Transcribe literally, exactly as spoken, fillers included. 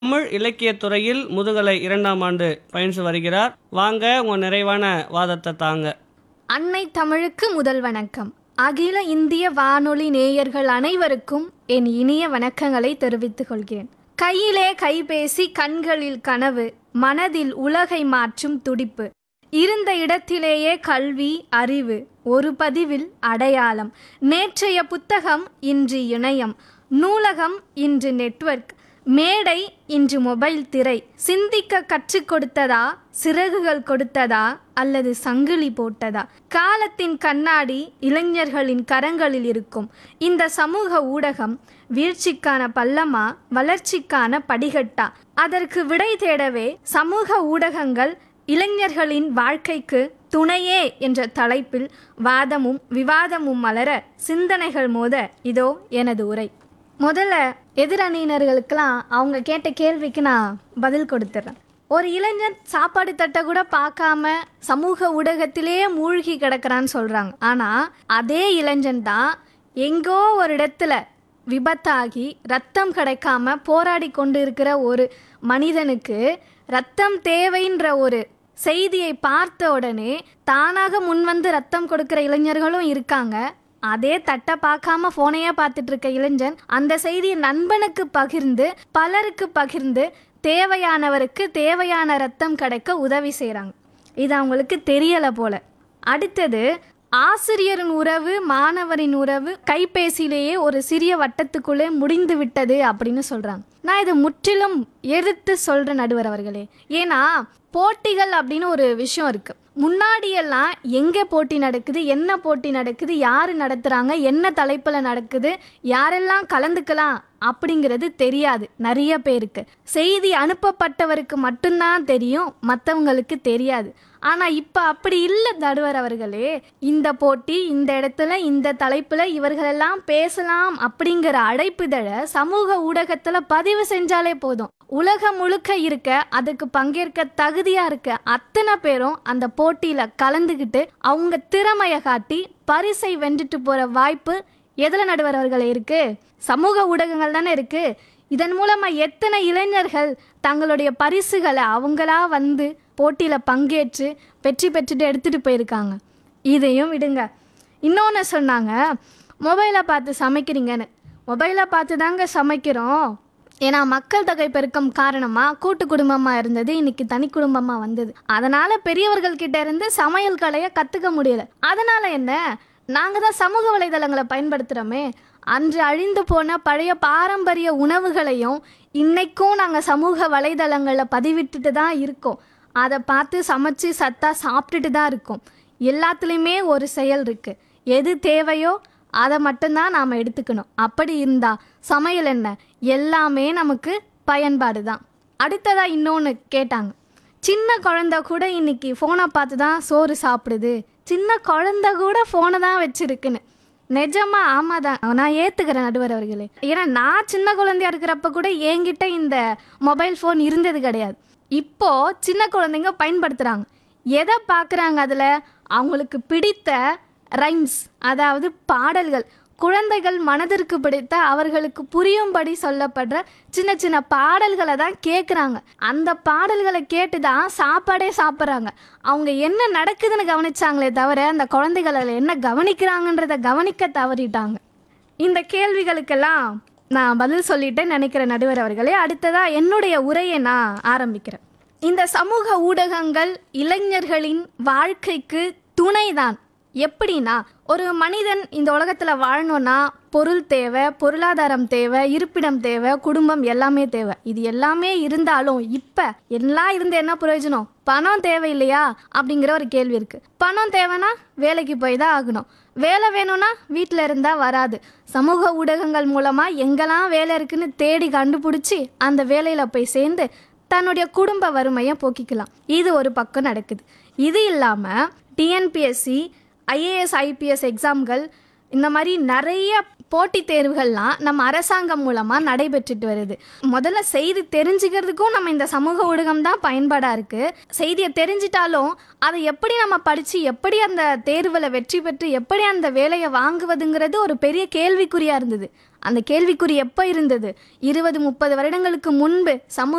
தமிழ் இலக்கியத் துறையில் முதுகலை இரண்டாம் ஆண்டு பயின்று வருகிறார். வாங்க உங்க நிறைவான வாதத்தை தாங்க. அன்னை தமிழுக்கு முதல் வணக்கம். அகில இந்திய வானொலி நேயர்கள் அனைவருக்கும் என் இனிய வணக்கங்களை தெரிவித்துக் கொள்கிறேன். கையிலே கைபேசி, கண்களில் கனவு, மனதில் உலகை மாற்றும் துடிப்பு, இருந்த இடத்திலேயே கல்வி அறிவு, ஒரு பதிவில் அடையாளம், நேற்றைய புத்தகம் இன்று இணையம், நூலகம் இன்று நெட்வொர்க், மேடை இன்று மொபைல் திரை. சிந்திக்க கற்றுக் கொடுத்ததா, சிறகுகள் கொடுத்ததா, அல்லது சங்கிலி போட்டதா? காலத்தின் கண்ணாடி இளைஞர்களின் கரங்களில் இருக்கும். இந்த சமூக ஊடகம் வீழ்ச்சிக்கான பள்ளமா, வளர்ச்சிக்கான படிகட்டா? அதற்கு விடை தேடவே சமூக ஊடகங்கள் இளைஞர்களின் வாழ்க்கைக்கு துணையே என்ற தலைப்பில் வாதமும் விவாதமும் மலர, சிந்தனைகள் மோத இதோ எனது உரை. முதல்ல எதிரணியினர்களுக்கெல்லாம் அவங்க கேட்ட கேள்விக்கு நான் பதில் கொடுத்துட்றேன். ஒரு இளைஞன் சாப்பாடு தட்டை கூட பார்க்காம சமூக ஊடகத்திலேயே மூழ்கி கிடக்கிறான்னு சொல்கிறாங்க. ஆனால் அதே இளைஞன் தான் எங்கோ ஒரு இடத்துல விபத்தாகி ரத்தம் கிடைக்காம போராடி கொண்டு இருக்கிற ஒரு மனிதனுக்கு ரத்தம் தேவைன்ற ஒரு செய்தியை பார்த்த உடனே தானாக முன்வந்து ரத்தம் கொடுக்கிற இளைஞர்களும் இருக்காங்க. அதே தட்டை பார்க்காம ஃபோனையே பார்த்துட்டு இருக்க இளைஞன் அந்த செய்தியை நண்பனுக்கு பகிர்ந்து, பலருக்கு பகிர்ந்து, தேவையானவருக்கு தேவையான ரத்தம் கிடைக்க உதவி செய்கிறாங்க. இது அவங்களுக்கு தெரியலை போல. அடுத்தது, ஆசிரியரின் உறவு மாணவரின் உறவு கைபேசியிலேயே ஒரு சிறிய வட்டத்துக்குள்ளே முடிந்து விட்டது அப்படின்னு சொல்கிறாங்க. நான் இது முற்றிலும் எதிர்த்து சொல்கிற நடுவர் அவர்களே. ஏன்னா போட்டிகள் அப்படின்னு ஒரு விஷயம் இருக்குது. முன்னாடியெல்லாம் எங்கே போட்டி நடக்குது, என்ன போட்டி நடக்குது, யார் நடத்துகிறாங்க, என்ன தலைப்பில் நடக்குது, யாரெல்லாம் கலந்துக்கலாம் அப்படிங்கிறது தெரியாது நிறைய பேருக்கு. செய்தி அனுப்பப்பட்டவருக்கு மட்டும்தான் தெரியும், மற்றவங்களுக்கு தெரியாது. ஆனால் இப்போ அப்படி இல்லை நடுவர் அவர்களே. இந்த போட்டி இந்த இடத்துல இந்த தலைப்பில் இவர்களெல்லாம் பேசலாம் அப்படிங்கிற அழைப்புதழை சமூக ஊடகத்தில் பதிவு செஞ்சாலே போதும். உலகம் முழுக்க இருக்க, அதுக்கு பங்கேற்க தகுதியாக இருக்க அத்தனை பேரும் அந்த போட்டியில் கலந்துக்கிட்டு அவங்க திறமையை காட்டி பரிசை வென்றுட்டு போகிற வாய்ப்பு எதில் நடுவர் அவர்களே இருக்குது? சமூக ஊடகங்கள் தானே இருக்குது. இதன் மூலமாக எத்தனை இளைஞர்கள் தங்களுடைய பரிசுகளை அவங்களா வந்து போட்டியில் பங்கேற்று வெற்றி பெற்றுட்டு எடுத்துகிட்டு போயிருக்காங்க. இதையும் விடுங்க. இன்னொன்று சொன்னாங்க, மொபைலை பார்த்து சமைக்கிறீங்கன்னு. மொபைலை பார்த்து தாங்க சமைக்கிறோம். ஏன்னா மக்கள் தொகை பெருக்கம் காரணமாக கூட்டு குடும்பமாக இருந்தது, இன்னைக்கு தனி குடும்பமாக வந்தது. அதனால் பெரியவர்கள்கிட்ட இருந்து சமையல் கலையை கற்றுக்க முடியல. அதனால் என்ன, நாங்கள் தான் சமூக வலைதளங்களை பயன்படுத்துகிறோமே. அன்று அழிந்து போன பழைய பாரம்பரிய உணவுகளையும் இன்றைக்கும் நாங்கள் சமூக வலைதளங்களில் பதிவிட்டுட்டு தான் இருக்கோம். அதை பார்த்து சமைச்சு சத்தாக சாப்பிட்டுட்டு தான் இருக்கோம். எல்லாத்துலேயுமே ஒரு செயல் இருக்குது. எது தேவையோ அதை மட்டும்தான் நாம் எடுத்துக்கணும். அப்படி இருந்தால் சமையல் என்ன, எல்லாமே நமக்கு பயன்பாடு தான். அடுத்ததாக இன்னொன்று கேட்டாங்க, சின்ன குழந்தை கூட இன்னைக்கு ஃபோனை பார்த்து தான் சோறு சாப்பிடுது, சின்ன குழந்தை கூட ஃபோனை தான் வச்சுருக்குன்னு. நிஜமா ஆமாம் தான், நான் ஏற்றுக்கிறேன் நடுவர் அவர்களே. ஏன்னா நான் சின்ன குழந்தையா இருக்கிறப்ப கூட என்கிட்ட இந்த மொபைல் ஃபோன் இருந்தது கிடையாது. இப்போது சின்ன குழந்தைங்க பயன்படுத்துகிறாங்க. எதை பார்க்குறாங்க? அதில் அவங்களுக்கு பிடித்த ரைம்ஸ், அதாவது பாடல்கள், குழந்தைகள் மனதிற்கு பிடித்த அவர்களுக்கு புரியும்படி சொல்லப்படுற சின்ன சின்ன பாடல்களை தான் கேட்குறாங்க. அந்த பாடல்களை கேட்டு தான் சாப்பாடே சாப்பிட்றாங்க. அவங்க என்ன நடக்குதுன்னு கவனிச்சாங்களே தவிர அந்த குழந்தைகள் அதில் என்ன கவனிக்கிறாங்கன்றதை கவனிக்க தவறிட்டாங்க. இந்த கேள்விகளுக்கெல்லாம் நான் பதில் சொல்லிட்டேன்னு நினைக்கிறேன் நடுவர் அவர்களே. அடுத்ததாக என்னுடைய உரையை நான் ஆரம்பிக்கிறேன். இந்த சமூக ஊடகங்கள் இளைஞர்களின் வாழ்க்கைக்கு துணைதான். எப்படின்னா, ஒரு மனிதன் இந்த உலகத்தில் வாழணும்னா பொருள் தேவை, பொருளாதாரம் தேவை, இருப்பிடம் தேவை, குடும்பம் எல்லாமே தேவை. இது எல்லாமே இருந்தாலும் இப்போ எல்லாம் இருந்து என்ன பிரயோஜனம்? பணம் தேவை இல்லையா அப்படிங்கிற ஒரு கேள்வி இருக்குது. பணம் தேவைன்னா வேலைக்கு போய் தான் ஆகணும். வேலை வேணும்னா வீட்டில் இருந்தால் வராது. சமூக ஊடகங்கள் மூலமாக எங்கெல்லாம் வேலை இருக்குன்னு தேடி கண்டுபிடிச்சி அந்த வேலையில் போய் சேர்ந்து தன்னுடைய குடும்ப வறுமையை போக்கிக்கலாம். இது ஒரு பக்கம் நடக்குது. இது இல்லாமல் டிஎன்பிஎஸ்சி, ஐஏஎஸ், ஐபிஎஸ் எக்ஸாம்கள், இந்த மாதிரி நிறைய போட்டித் தேர்வுகள்லாம் நம்ம அரசாங்கம் மூலமாக நடைபெற்றுட்டு வருது. முதல்ல செய்தி தெரிஞ்சுக்கிறதுக்கும் நம்ம இந்த சமூக ஊடகம் தான் பயன்பாடாக இருக்குது. செய்தியை தெரிஞ்சிட்டாலும் அதை எப்படி நம்ம படித்து எப்படி அந்த தேர்வில் வெற்றி பெற்று எப்படி அந்த வேலையை வாங்குவதுங்கிறது ஒரு பெரிய கேள்விக்குறியாக இருந்தது. அந்த கேள்விக்குறி எப்போ இருந்தது? இருபது முப்பது வருடங்களுக்கு முன்பு சமூக